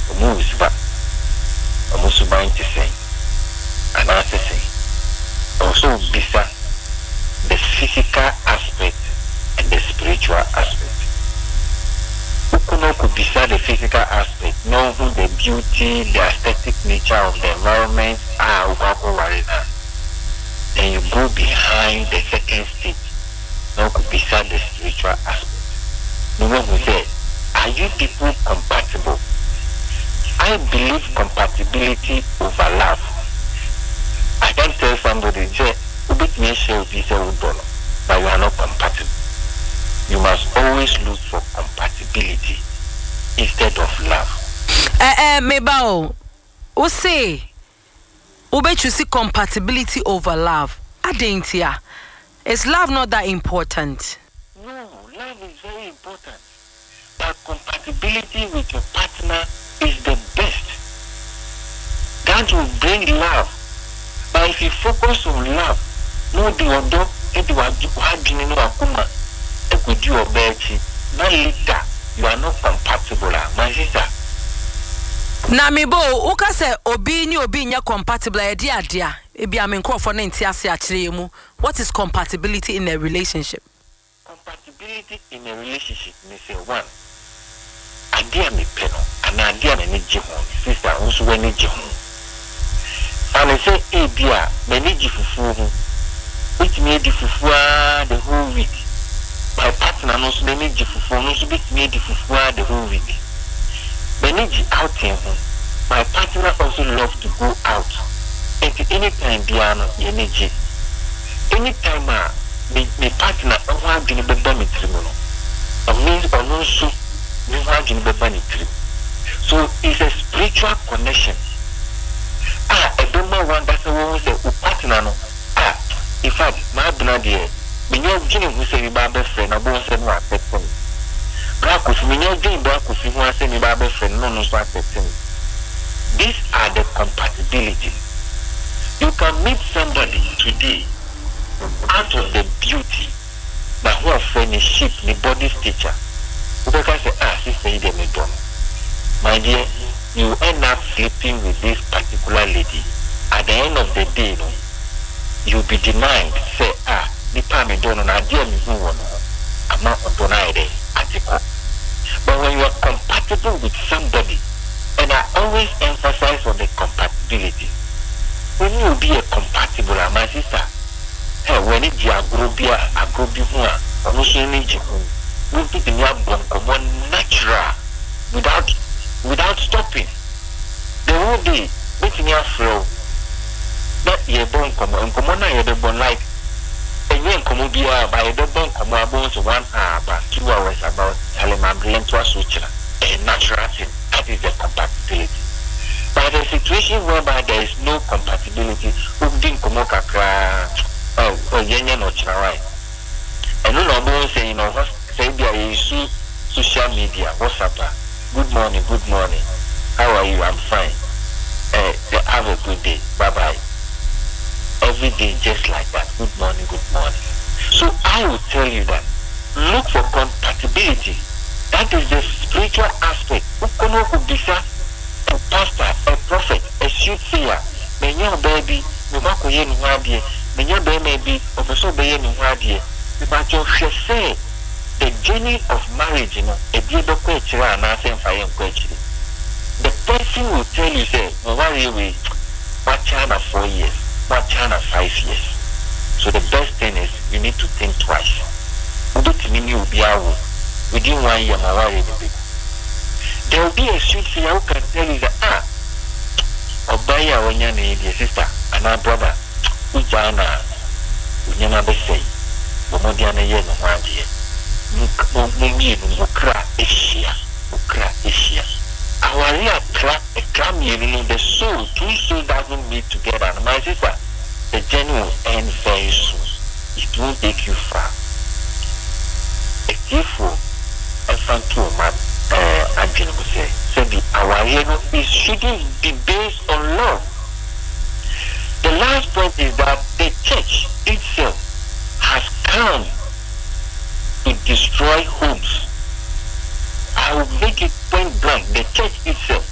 moves back, almost buying to say, and answer say. Also, besides the physical aspect and the spiritual aspect. Ukuno could beside the physical aspect, know who the beauty, the aesthetic nature of the environment are over. Then you go behind the second stage. Now could beside the spiritual aspect. No one will say, are you people compatible? I believe compatibility over love. I can tell somebody, say, but you are not compatible. You must always look for compatibility instead of love. Mebao, who say, Ube you see compatibility over love? Adentia, is love not that important? No, love is very important. But compatibility with your partner is the best. That will bring love. But if you focus on love, no the odo you are not compatible, my sister. Namibo, uka se obi ni compatible dia. Ebi amenkro for na ntiase akire mu. What is compatibility in a relationship? Compatibility in a relationship means one. Adia me peno, and adia me jihon. Sister, also when jihon. And I say, Ebia, me ni jifufu. Which made jifufu the whole week. My partner knows many jifufu, knows bit made jifufu the whole week. Many outing. My partner also loves to go out. And anytime Diana, energy. Anytime my partner, I want to be bunny criminal. Means or no soup, we want to be bunny trip. So it's a spiritual connection. I don't know one that's a woman say, partner. In fact, my brother, when you're getting who say, my best friend, I won't say no affection. Black of me, you're doing black of you, I say, my best friend, no, no, affection. These are the compatibility. You can meet somebody today out of the beauty, but who are friendship, the body teacher. Who can say, sister, you didn't do. My dear, you end up sleeping with this particular lady. At the end of the day, you'll be denied. Say, the time you don't know, I dear me who won. I'm not denied it. But when you are compatible with somebody, and I always emphasize on the compatibility. When you be a compatible, my sister, when it's agrobia, I'm also need you. We'll be in your one natural without stopping. The whole day, making your flow. Not your bone come on, the bone like a young commodia by the bone come on bones 1 hour, about 2 hours about telling my brain to a switcher. A natural thing. That is the compatibility. But the situation whereby there is no compatibility, who didn't come up no right. And no say, say there is social media, WhatsApp. Good morning. How are you? I'm fine. Have a good day. Bye bye. Every day just like that. Good morning. So I will tell you that look for compatibility. That is the spiritual aspect. A pastor, a prophet, a soothsayer, your baby, the journey of marriage, the person will tell you, say, what China 4 years, what China 5 years. So the best thing is you need to think twice. Within 1 year, there will be a soothsayer who can tell you that, Obaya when your name, your sister, and our brother, Ujana, Unyama say, Momodiana Yen, one year. Mukra Asia. Our real crack a cram the soul, two souls doesn't meet together. And my sister, the journey will end very soon. It won't take you far. A careful and fun to a man, Angela would say, our it shouldn't be based on love. The last point is that the church itself has come to destroy homes. I will make it point blank. The church itself